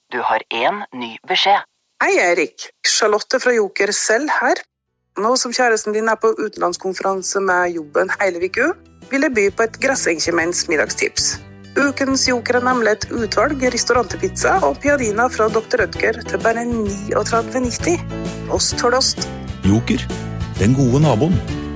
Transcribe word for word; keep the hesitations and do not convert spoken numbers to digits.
Du har en ny beskjed. Hei, Erik. Charlotte fra Joker selv her. Nå som kjæresten din er på utenlandskonferanse med jobben hele uka, vil jeg by på et grassenkjemens middagstips. Ukens Joker er nemlig et utvalg restaurantpizza og piadina fra doktor Rødger til bare trettini nitti. Ost for ost. Joker, den gode naboen.